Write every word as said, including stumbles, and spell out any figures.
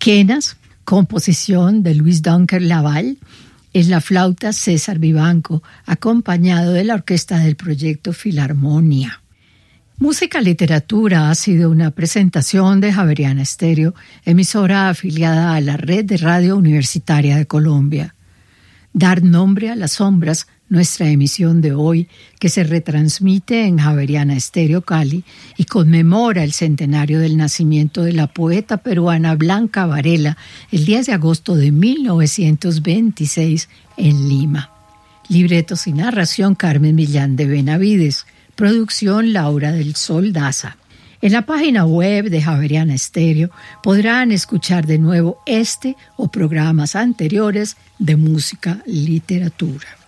Quenas, composición de Luis Dunker Laval, es la flauta César Vivanco, acompañado de la orquesta del proyecto Filarmonia. Música Literatura ha sido una presentación de Javeriana Estéreo, emisora afiliada a la Red de Radio Universitaria de Colombia. Dar nombre a las sombras, nuestra emisión de hoy, que se retransmite en Javeriana Estéreo Cali y conmemora el centenario del nacimiento de la poeta peruana Blanca Varela el diez de agosto de mil novecientos veintiséis en Lima. Libretos y narración Carmen Millán de Benavides. Producción Laura del Sol Daza. En la página web de Javeriana Estéreo podrán escuchar de nuevo este o programas anteriores de música literatura.